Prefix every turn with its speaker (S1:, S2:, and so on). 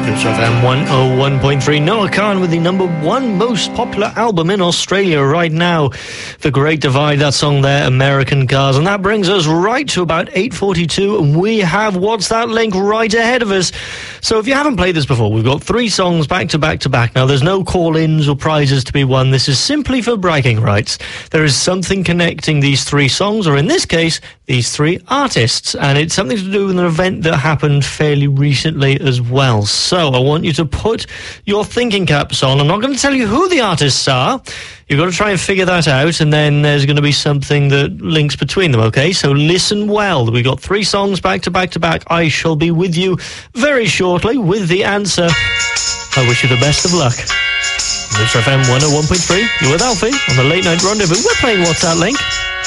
S1: FM 101.3. Noah Kahan with the number one most popular album in Australia right now, The Great Divide. That song there, American Cars. And that brings us right to about 8:42, and we have What's That Link right ahead of us. So if you haven't played this before, we've got 3 songs back to back to back. Now, there's no call-ins or prizes to be won. This is simply for bragging rights. There is something connecting these 3 songs, or in this case, these 3 artists. And it's something to do with an event that happened fairly recently as well. So I want you to put your thinking caps on. I'm not going to tell you who the artists are. You've got to try and figure that out, and then there's going to be something that links between them, okay? So listen well. We've got 3 songs back to back to back. I shall be with you very shortly with the answer. I wish you the best of luck. Mr. FM 101.3, you're with Alfie on the Late Night Rendezvous. We're playing What's That Link?